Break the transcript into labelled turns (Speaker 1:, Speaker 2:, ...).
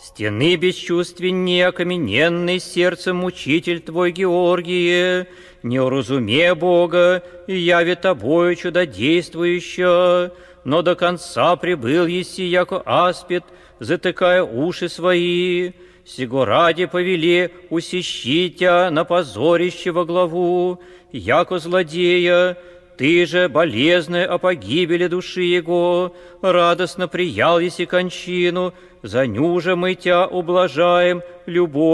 Speaker 1: Стены бесчувственнее окамененный сердцем мучитель твой Георгие, не уразуме Бога, и яви тобою чудодействующая, но до конца прибыл еси, яко аспид, затыкая уши свои. Сего ради повели усещи тя на позорище во главу, яко злодея. Ты же, болезная о погибели души его, радостно приял еси кончину, за ню же мы тя ублажаем любовь.